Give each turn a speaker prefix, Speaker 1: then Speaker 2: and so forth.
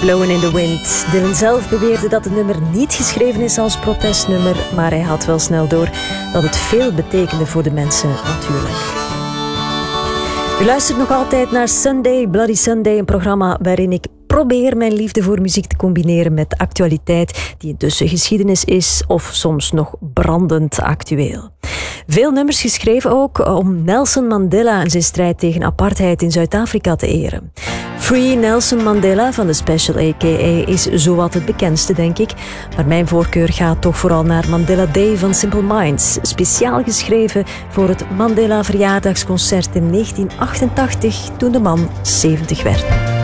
Speaker 1: Blowing in the Wind. Dylan zelf beweerde dat het nummer niet geschreven is als protestnummer, maar hij had wel snel door dat het veel betekende voor de mensen natuurlijk. U luistert nog altijd naar Sunday, Bloody Sunday, een programma waarin ik probeer mijn liefde voor muziek te combineren met actualiteit die intussen geschiedenis is of soms nog brandend actueel. Veel nummers geschreven ook om Nelson Mandela en zijn strijd tegen apartheid in Zuid-Afrika te eren. Free Nelson Mandela van de Special A.K.A. is zowat het bekendste, denk ik. Maar mijn voorkeur gaat toch vooral naar Mandela Day van Simple Minds. Speciaal geschreven voor het Mandela verjaardagsconcert in 1988, toen de man 70 werd.